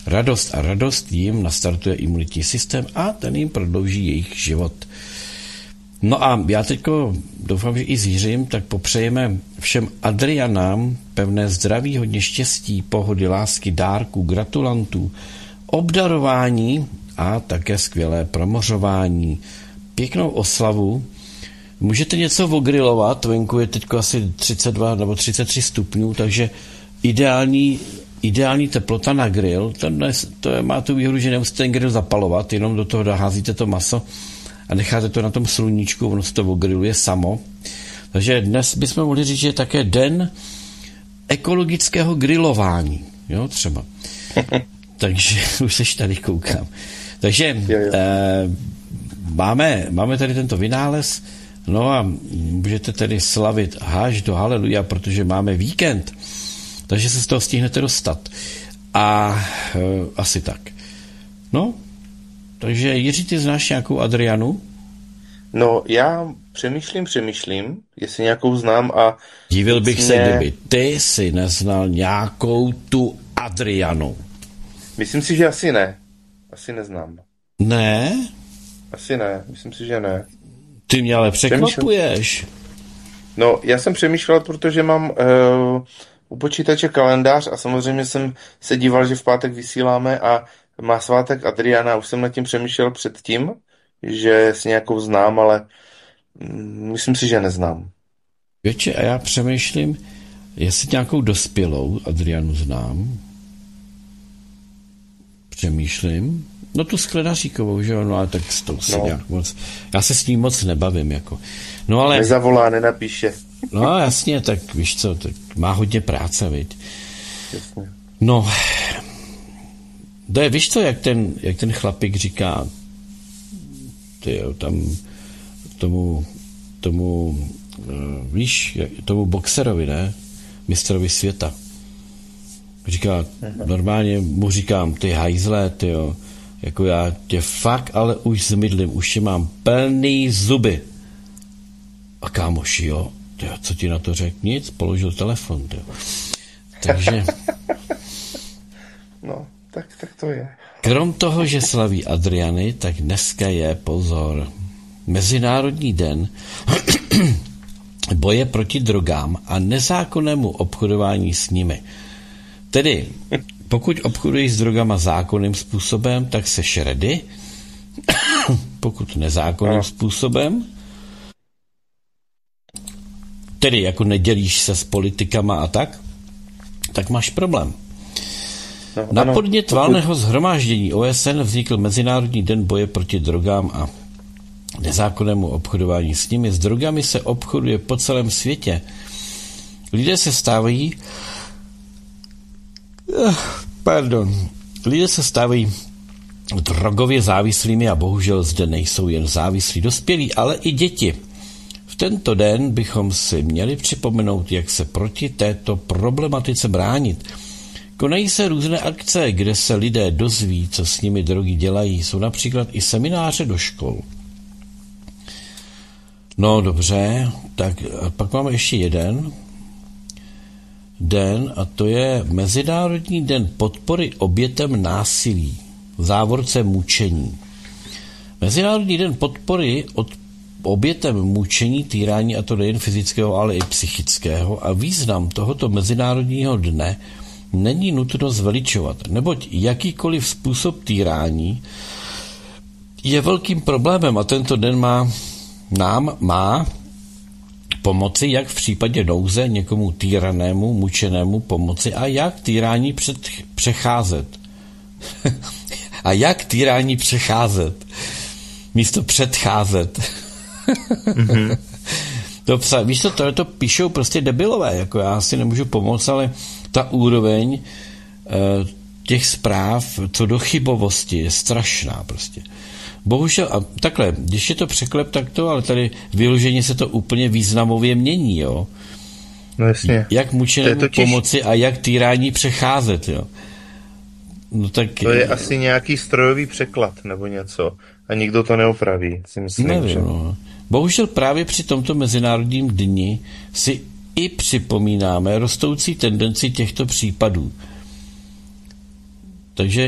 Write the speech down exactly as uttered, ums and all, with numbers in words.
radost a radost jim nastartuje imunitní systém a ten jim prodlouží jejich život. No a já teďko doufám, že i s Jiřím, tak popřejeme všem Adrianám pevné zdraví, hodně štěstí, pohody, lásky, dárků, gratulantů, obdarování a také skvělé promořování, pěknou oslavu. Můžete něco ogrilovat, venku je teďko asi třicet dva nebo třicet tři stupňů, takže ideální, ideální teplota na grill, to, dnes, to je, má tu výhodu, že nemusíte ten grill zapalovat, jenom do toho házíte to maso a necháte to na tom sluníčku, ono se to ogriluje samo. Takže dnes bychom mohli říct, že je také den ekologického grilování, jo, třeba. Takže už seš tady, koukám. Takže jo, jo. Eh, máme, máme tady tento vynález, no a můžete tedy slavit až do haleluja, protože máme víkend, takže se z toho stihnete dostat. A e, asi tak. No, takže Jiří, ty znáš nějakou Adrianu? No, já přemýšlím, přemýšlím, jestli nějakou znám a... Divil bych mě... se, kdyby ty si neznal nějakou tu Adrianu. Myslím si, že asi ne. Asi neznám. Ne? Asi ne, myslím si, že ne. Ty mě ale překvapuješ. No, já jsem přemýšlel, protože mám uh, u počítače kalendář a samozřejmě jsem se díval, že v pátek vysíláme a má svátek Adriana. Už jsem nad tím přemýšlel předtím, že si nějakou znám, ale mm, myslím si, že neznám. Věče, a já přemýšlím, jestli nějakou dospělou Adrianu znám. Přemýšlím. No tu Sklenaříkovou, že jo, no ale tak s tou se no. nějak moc, já se s ní moc nebavím, jako. No ale... Nezavolá, nenapíše. No jasně, tak víš co, tak má hodně práce, viď. Jasně. No, to je, víš co, jak ten, jak ten chlapík říká, tyjo, tam tomu, tomu, víš, tomu boxerovi, ne, mistrovi světa. Říká, normálně mu říkám, ty hajzle, tyjo, jako já tě fakt, ale už zmydlím, už tě mám plný zuby. A kámoši, jo, tyjo, co ti na to řekl? Nic, položil telefon, tyjo. Takže... No, tak, tak to je. Krom toho, že slaví Adriany, tak dneska je, pozor, Mezinárodní den boje proti drogám a nezákonnému obchodování s nimi. Tedy, pokud obchodují s drogama zákonným způsobem, tak se šredy. Pokud nezákonným no. způsobem, tedy jako nedělíš se s politikama a tak, tak máš problém. No, Na ano, podnět pokud... valného shromáždění O S N vznikl Mezinárodní den boje proti drogám a nezákonnému obchodování s nimi. S drogami se obchoduje po celém světě. Lidé se stávají Pardon. Lidé se stávají drogově závislými a bohužel zde nejsou jen závislí dospělí, ale i děti. V tento den bychom si měli připomenout, jak se proti této problematice bránit. Konají se různé akce, kde se lidé dozví, co s nimi drogy dělají. Jsou například i semináře do škol. No dobře, tak pak máme ještě jeden den a to je Mezinárodní den podpory obětem násilí, v závorce mučení. Mezinárodní den podpory od obětem mučení, týrání, a to nejen fyzického, ale i psychického, a význam tohoto mezinárodního dne není nutno zveličovat, neboť jakýkoliv způsob týrání je velkým problémem a tento den má, nám má pomoci, jak v případě nouze někomu týranému, mučenému pomoci a jak týrání před, přecházet. A jak týrání přecházet. Místo předcházet. Mm-hmm. To psa, víš co, to, to píšou prostě debilové, jako já si nemůžu pomoct, ale ta úroveň e, těch zpráv co do chybovosti je strašná prostě. Bohužel, a takhle, když je to překlep, tak to, ale tady vyloženě se to úplně významově mění, jo. No jasně. Jak mučenému totiž... pomoci a jak týrání přecházet, jo. No tak... To je asi nějaký strojový překlad, nebo něco. A nikdo to neopraví, si myslím. Nevím, že... no. Bohužel právě při tomto mezinárodním dni si i připomínáme rostoucí tendenci těchto případů. Takže